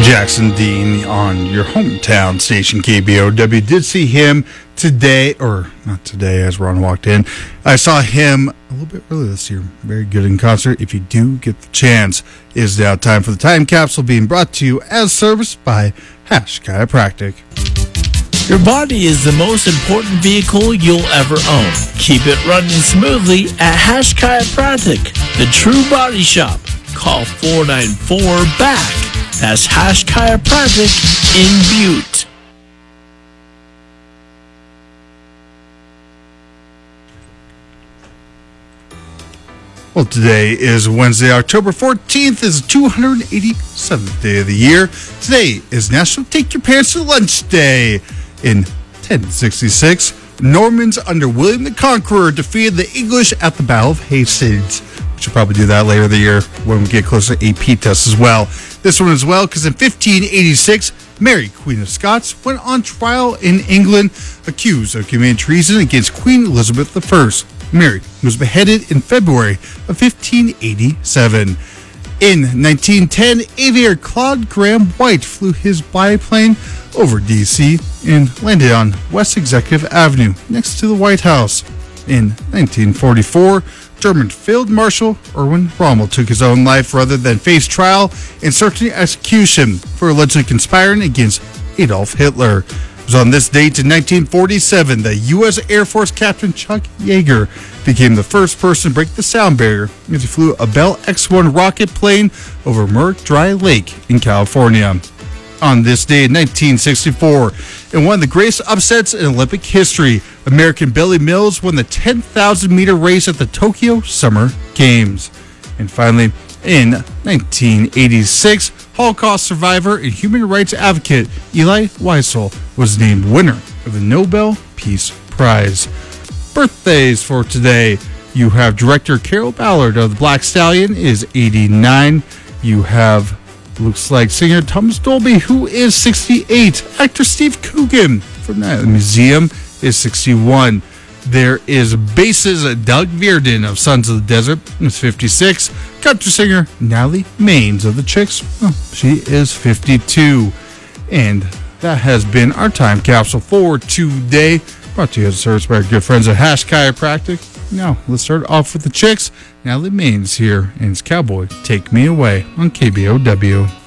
Jackson Dean on your hometown station KBOW. Did see him today, or not today as Ron walked in. I saw him a little bit earlier this year. Very good in concert. If you do get the chance, it is now time for the time capsule being brought to you as serviced by Hash Chiropractic. Your body is the most important vehicle you'll ever own. Keep it running smoothly at Hash Chiropractic, the true body shop. Call 494-BACK. That's Hash Chiropractic in Butte. Well, today is Wednesday, October 14th, is the 287th day of the year. Today is National Take Your Parents to Lunch Day. In 1066, Normans under William the Conqueror defeated the English at the Battle of Hastings. We should probably do that later in the year when we get closer to AP tests as well. This one as well, because in 1586, Mary, Queen of Scots, went on trial in England, accused of committing treason against Queen Elizabeth I. Mary was beheaded in February of 1587. In 1910, aviator Claude Graham White flew his biplane over D.C. and landed on West Executive Avenue next to the White House. In 1944, German Field Marshal Erwin Rommel took his own life rather than face trial and certain execution for allegedly conspiring against Adolf Hitler. It was on this date in 1947 that U.S. Air Force Captain Chuck Yeager became the first person to break the sound barrier as he flew a Bell X-1 rocket plane over Merrick Dry Lake in California. On this day in 1964, in one of the greatest upsets in Olympic history, American Billy Mills won the 10,000-meter race at the Tokyo Summer Games. And finally, in 1986, Holocaust survivor and human rights advocate Elie Wiesel was named winner of the Nobel Peace Prize. Birthdays for today. You have director Carol Ballard of the Black Stallion is 89. You have, looks like, singer Thomas Dolby, who is 68. Actor Steve Coogan from that museum is 61. There is bassist Doug Veerden of Sons of the Desert is 56. Country singer Natalie Maines of the Chicks, she is 52. And that has been our time capsule for today. Brought to you as a service by our good friends at Hash Chiropractic. Now, let's start off with the Chicks. Natalie Maines here, and it's Cowboy Take Me Away on KBOW.